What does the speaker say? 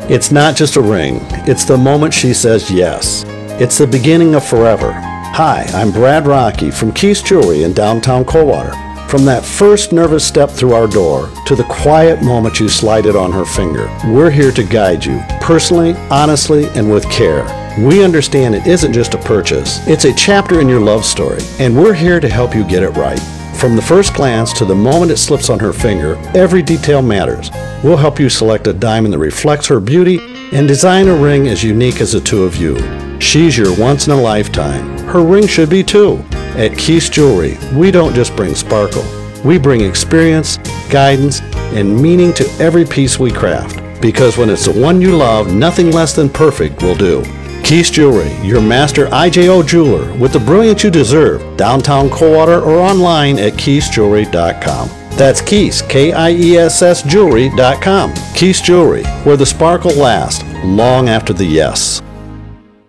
It's not just a ring, it's the moment she says yes. It's the beginning of forever. Hi, I'm Brad Rocky from Keith's Jewelry in downtown Coldwater. From that first nervous step through our door to the quiet moment you slide it on her finger, we're here to guide you, personally, honestly, and with care. We understand it isn't just a purchase, it's a chapter in your love story, and we're here to help you get it right. From the first glance to the moment it slips on her finger, every detail matters. We'll help you select a diamond that reflects her beauty and design a ring as unique as the two of you. She's your once-in-a-lifetime. Her ring should be too. At Keith's Jewelry, we don't just bring sparkle. We bring experience, guidance, and meaning to every piece we craft. Because when it's the one you love, nothing less than perfect will do. Keith's Jewelry, your master IJO jeweler with the brilliance you deserve. Downtown Coldwater or online at keithsjewelry.com. That's Keiths, Kiess jewelry.com. Keith's Jewelry, where the sparkle lasts long after the yes.